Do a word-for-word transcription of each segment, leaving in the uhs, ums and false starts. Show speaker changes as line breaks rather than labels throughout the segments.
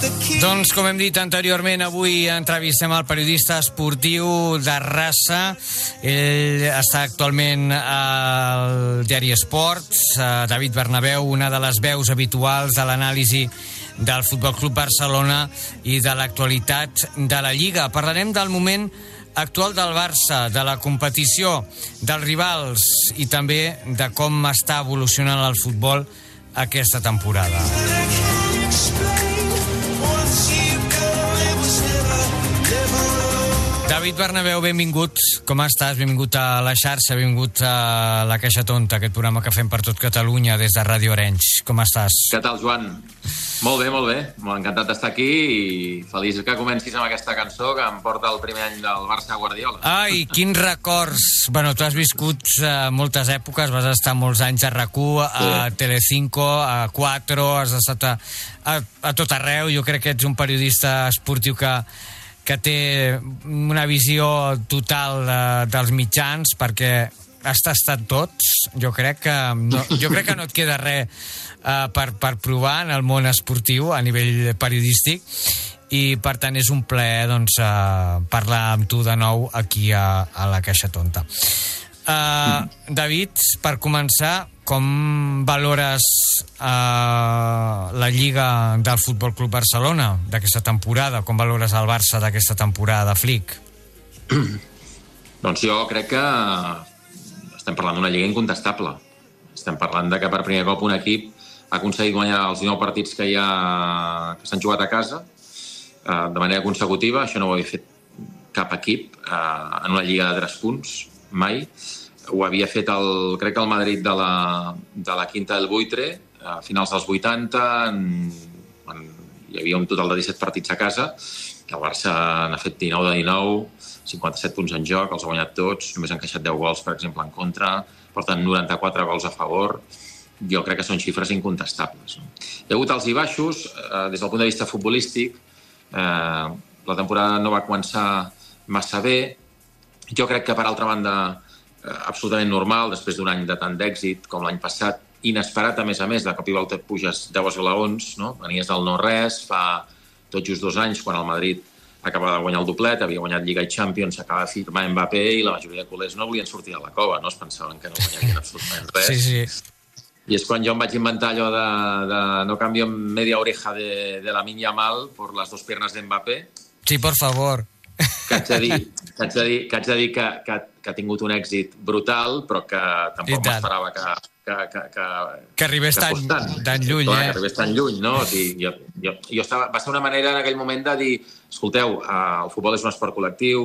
Doncs, com hem dit anteriorment, avui entrevistem el periodista esportiu de raça. Ell està actualment al diari Esports. David Bernabéu, una de les veus habituals de l'anàlisi del Futbol Club Barcelona i de l'actualitat de la Lliga. Parlarem del moment actual del Barça, de la competició, dels rivals i també de com està evolucionant el futbol aquesta temporada. David Bernabéu, benvingut. Com estàs? Benvingut a la xarxa, benvingut a La Caixa Tonta, aquest programa que fem per tot Catalunya des de Ràdio Arenys. Com estàs?
Què tal, Joan? Molt bé, molt bé. Molt encantat d'estar aquí i feliç que comencis amb aquesta cançó que em porta el primer any del Barça Guardiola.
Ai, quins records! Bueno, tu has viscut uh, moltes èpoques, vas estar molts anys a RAC u, a sí. Telecinco, a quatre, has estat a, a, a tot arreu. Jo crec que ets un periodista esportiu que que té una visió total de, dels mitjans, perquè has tastat tots. Jo crec que no, jo crec que no et queda res uh, per, per provar en el món esportiu a nivell periodístic, i per tant és un plaer doncs, uh, parlar amb tu de nou aquí a, a La Caixa Tonta. Uh, David, per començar, com valores uh, la Lliga del Futbol Club Barcelona d'aquesta temporada? Com valores el Barça d'aquesta temporada, Flick?
Doncs jo crec que estem parlant d'una Lliga incontestable. Estem parlant de que per primer cop un equip ha aconseguit guanyar els dinou partits que, hi ha, que s'han jugat a casa uh, de manera consecutiva. Això no ho havia fet cap equip uh, en una Lliga de tres punts, mai. Ho havia fet, el, crec que el Madrid de la, de la Quinta del Buitre, a finals dels vuitanta, en, en, hi havia un total de disset partits a casa, que el Barça n'ha fet dinou de dinou, cinquanta-set punts en joc, els ha guanyat tots, només han encaixat deu gols, per exemple, en contra, porten noranta-quatre gols a favor. Jo crec que són xifres incontestables. Hi ha hagut alts i baixos, eh, des del punt de vista futbolístic, eh, la temporada no va començar massa bé. Jo crec que, per altra banda, absolutament normal, després d'un any de tant d'èxit com l'any passat, inesperat a més a més, de cop i volta puges deu esglaons, no? Venies del no-res, fa tot just dos anys, quan el Madrid acabava de guanyar el doblet, havia guanyat Lliga i Champions, s'acaba de firmar Mbappé i la majoria de culers no volien sortir de la cova, no? Es pensaven que no guanyarien absolutament res.
Sí, sí.
I és quan jo em vaig inventar allò de, de no canvio media oreja de, de la Lamine Yamal por las dos piernas de Mbappé.
Sí, por favor.
Que haig de dir, que, haig de dir, que, haig de dir que, que, que ha tingut un èxit brutal, però que tampoc m'esperava que, que, que, que,
que arribés
que
tan,
tan,
tan lluny.
Clar,
eh?
Que arribés tan lluny, no? O sigui, jo, jo, jo estava, va ser una manera en aquell moment de dir, escolteu, el futbol és un esport col·lectiu,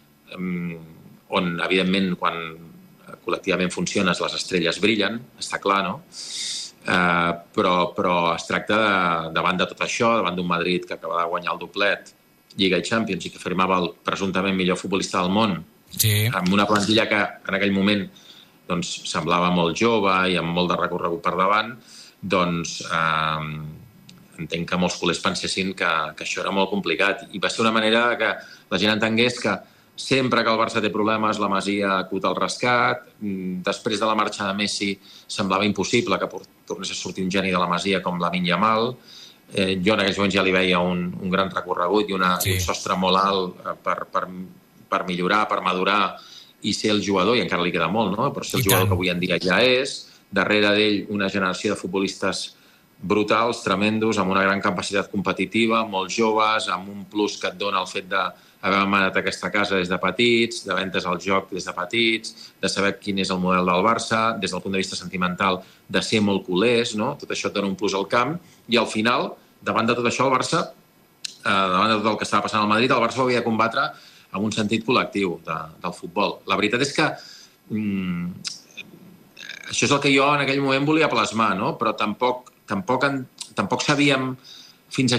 on, evidentment, quan col·lectivament funciones, les estrelles brillen, està clar, no? Uh, però, però es tracta, de, davant de tot això, davant d'un Madrid que acaba de guanyar el doblet, Lliga i Champions, i que firmava el presumptament millor futbolista del món,
sí.
Amb una plantilla que en aquell moment doncs, semblava molt jove i amb molt de recorregut per davant, doncs eh, entenc que molts culers pensessin que, que això era molt complicat. I va ser una manera que la gent entengués que sempre que el Barça té problemes, la Masia acut al rescat. Després de la marxa de Messi semblava impossible que tornés a sortir un geni de la Masia com Lamine Yamal. Eh, jo en aquells moments ja li veia un, un gran recorregut i, una, sí. un sostre molt alt per, per, per millorar, per madurar i ser el jugador, i encara li queda molt, no? Però ser el I jugador tant. Que avui en dia ja és. Darrere d'ell una generació de futbolistes brutals, tremendos, amb una gran capacitat competitiva, molt joves, amb un plus que et dona el fet d'haver manat aquesta casa des de petits, de ventes al joc des de petits, de saber quin és el model del Barça, des del punt de vista sentimental, de ser molt culers, no? Tot això et dona un plus al camp, i al final, davant de tot això, el Barça, eh, davant de tot el que estava passant al Madrid, el Barça ho havia de combatre amb un sentit col·lectiu de, del futbol. La veritat és que mm, això és el que jo en aquell moment volia plasmar, no? Però tampoc, tampoc, en, tampoc sabíem fins a